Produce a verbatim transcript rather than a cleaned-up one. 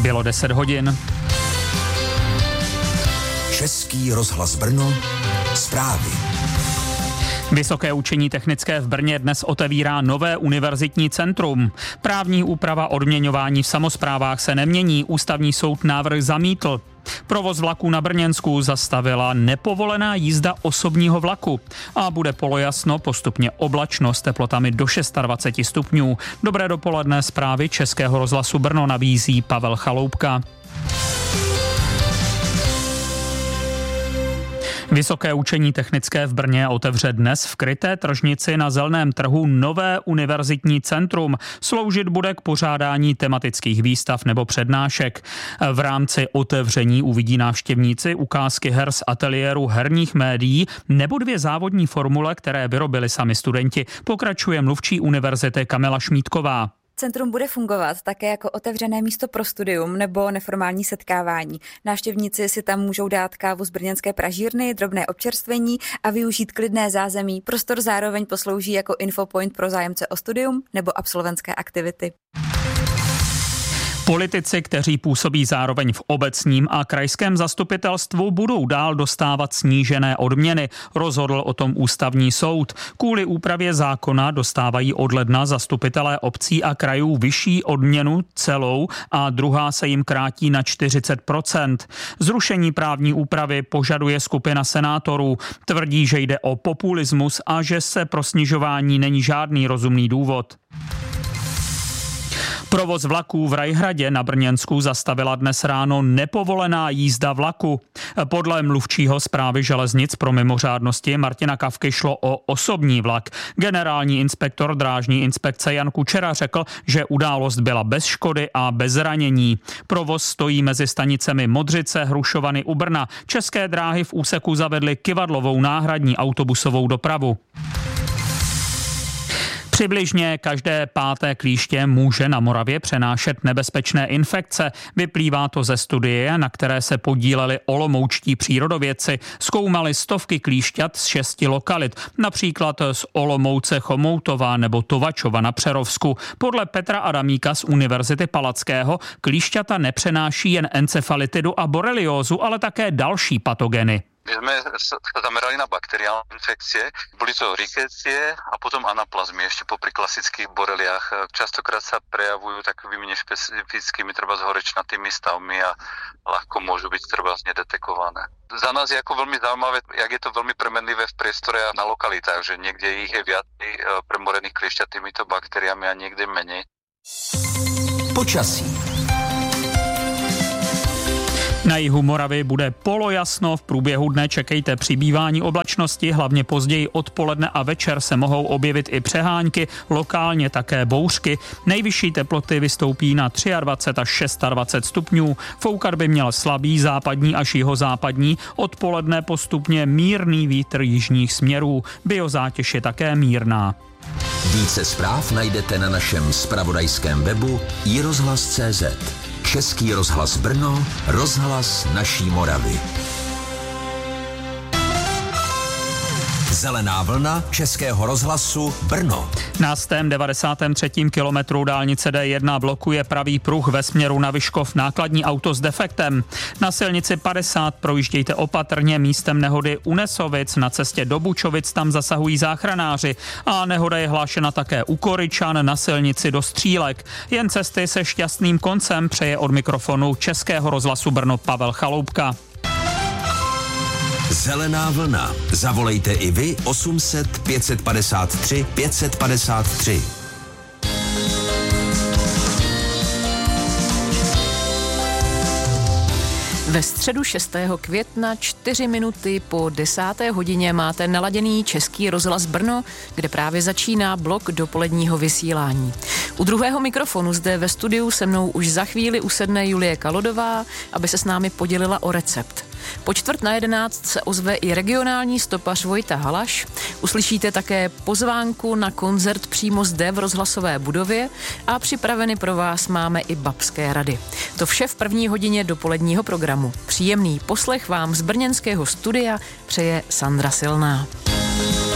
Bylo deset hodin. Český rozhlas Brno, zprávy. Vysoké učení technické v Brně dnes otevírá nové univerzitní centrum. Právní úprava odměňování v samosprávách se nemění, ústavní soud návrh zamítl. Provoz vlaků na Brněnsku zastavila nepovolená jízda osobního vlaku a bude polojasno, postupně oblačno s teplotami do dvacet šest stupňů. Dobré dopoledne, zprávy Českého rozhlasu Brno nabízí Pavel Chaloupka. Vysoké učení technické v Brně otevře dnes v kryté tržnici na Zeleném trhu nové univerzitní centrum. Sloužit bude k pořádání tematických výstav nebo přednášek. V rámci otevření uvidí návštěvníci ukázky her z ateliéru herních médií nebo dvě závodní formule, které vyrobili sami studenti, pokračuje mluvčí univerzity Kamila Šmídková. Centrum bude fungovat také jako otevřené místo pro studium nebo neformální setkávání. Návštěvníci si tam můžou dát kávu z brněnské pražírny, drobné občerstvení a využít klidné zázemí. Prostor zároveň poslouží jako infopoint pro zájemce o studium nebo absolventské aktivity. Politici, kteří působí zároveň v obecním a krajském zastupitelstvu, budou dál dostávat snížené odměny, rozhodl o tom ústavní soud. Kvůli úpravě zákona dostávají od ledna zastupitelé obcí a krajů vyšší odměnu celou a druhá se jim krátí na čtyřicet procent. Zrušení právní úpravy požaduje skupina senátorů. Tvrdí, že jde o populismus a že se pro snižování není žádný rozumný důvod. Provoz vlaků v Rajhradě na Brněnsku zastavila dnes ráno nepovolená jízda vlaku. Podle mluvčího Správy železnic pro mimořádnosti Martina Kavky šlo o osobní vlak. Generální inspektor drážní inspekce Jan Kučera řekl, že událost byla bez škody a bez ranění. Provoz stojí mezi stanicemi Modřice, Hrušovany u Brna. České dráhy v úseku zavedly kyvadlovou náhradní autobusovou dopravu. Přibližně každé páté klíště může na Moravě přenášet nebezpečné infekce. Vyplývá to ze studie, na které se podíleli olomoučtí přírodovědci. Zkoumali stovky klíšťat z šesti lokalit, například z Olomouce Chomoutova nebo Tovačova na Přerovsku. Podle Petra Adamíka z Univerzity Palackého klíšťata nepřenáší jen encefalitidu a boreliózu, ale také další patogeny. My sme sa zamerali na bakteriálne infekcie, boli to rickettsie a potom anaplazmy ešte popri klasických boreliách. Častokrát sa prejavujú takovými nešpecifickými, treba s horečnatými stavmi a ľahko môžu byť treba nedetekované. Za nás je ako veľmi zaujímavé, jak je to veľmi premenlivé v priestore a na lokalitách, že niekde ich je viac premorených kliešťat týmito baktériami a niekde menej. Počasí. Na jihu Moravy bude polojasno, v průběhu dne čekejte přibývání oblačnosti, hlavně později odpoledne a večer se mohou objevit i přehánky, lokálně také bouřky. Nejvyšší teploty vystoupí na dvacet tři až dvacet šest stupňů, foukat by měl slabý západní až jihozápadní, odpoledne postupně mírný vítr jižních směrů, biozátěž je také mírná. Více zpráv najdete na našem zpravodajském webu i rozhlas tečka cé zet. Český rozhlas Brno, rozhlas naší Moravy. Zelená vlna Českého rozhlasu Brno. Na stém devadesátém třetím kilometru dálnice D jedna blokuje pravý pruh ve směru na Vyškov nákladní auto s defektem. Na silnici padesát projíždějte opatrně, místem nehody u Nesovic, na cestě do Bučovic tam zasahují záchranáři a nehoda je hlášena také u Koryčan na silnici do Střílek. Jen cesty se šťastným koncem přeje od mikrofonu Českého rozhlasu Brno Pavel Chaloupka. Zelená vlna. Zavolejte i vy osm set pět set padesát tři pět set padesát tři. Ve středu šestého května čtyři minuty po desáté hodině máte naladěný Český rozhlas Brno, kde právě začíná blok dopoledního vysílání. U druhého mikrofonu zde ve studiu se mnou už za chvíli usedne Julie Kalodová, aby se s námi podělila o recept. Po čtvrt na jedenáct se ozve i regionální stopař Vojta Halaš. Uslyšíte také pozvánku na koncert přímo zde v rozhlasové budově a připraveny pro vás máme i babské rady. To vše v první hodině dopoledního programu. Příjemný poslech vám z brněnského studia přeje Sandra Silná.